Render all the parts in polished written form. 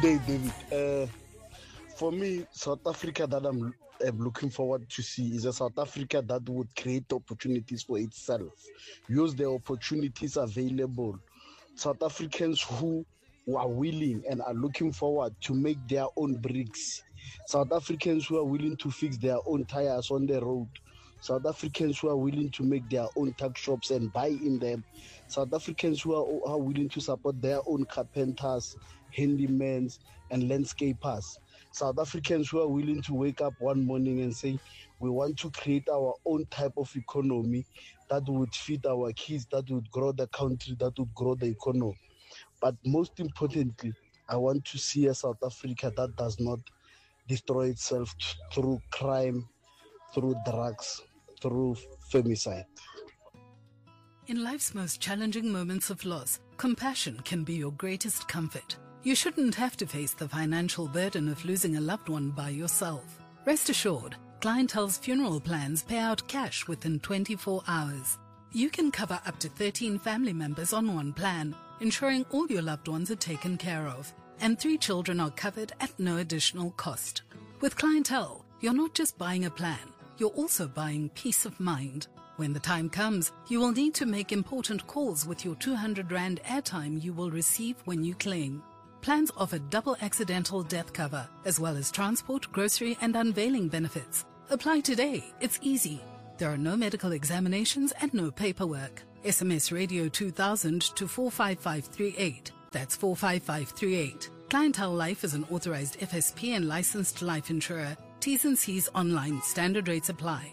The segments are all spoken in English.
day, David. For me, South Africa that I'm looking forward to see is a South Africa that would create opportunities for itself, use the opportunities available. South Africans who are willing and are looking forward to make their own bricks. South Africans who are willing to fix their own tires on the road. South Africans who are willing to make their own tuck shops and buy in them. South Africans who are willing to support their own carpenters, handymen, and landscapers. South Africans who are willing to wake up one morning and say, we want to create our own type of economy that would feed our kids, that would grow the country, that would grow the economy. But most importantly, I want to see a South Africa that does not destroy itself through crime, through drugs, through femicide. In life's most challenging moments of loss, compassion can be your greatest comfort. You shouldn't have to face the financial burden of losing a loved one by yourself. Rest assured, Clientele's funeral plans pay out cash within 24 hours. You can cover up to 13 family members on one plan, ensuring all your loved ones are taken care of. And 3 children are covered at no additional cost. With Clientele, you're not just buying a plan, you're also buying peace of mind. When the time comes, you will need to make important calls with your 200 Rand airtime you will receive when you claim. Plans offer double accidental death cover, as well as transport, grocery, and unveiling benefits. Apply today. It's easy. There are no medical examinations and no paperwork. SMS Radio 2000 to 45538. That's 45538. Clientele Life is an authorized FSP and licensed life insurer. T's and C's online. Standard rates apply.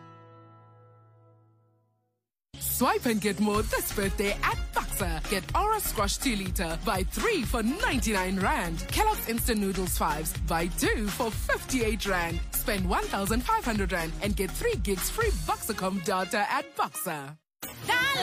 Swipe and get more this birthday at Boxer. Get Aura Squash 2 liter. Buy 3 for 99 Rand. Kellogg's Instant Noodles 5s. Buy 2 for 58 Rand. Spend 1,500 Rand and get 3 gigs free Boxercom data at Boxer.